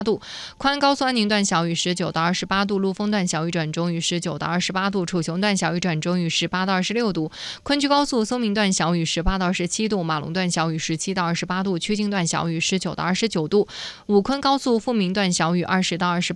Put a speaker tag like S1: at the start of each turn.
S1: 度，昆安高速安宁段小于19到28度，陆丰段小于转中于19到28度，楚雄段小于转中于18到26度，昆曲高速松明段小于18到17度，马龙段小于17到28度，曲靖段小于19到29度，武昆高速富民段小于20到28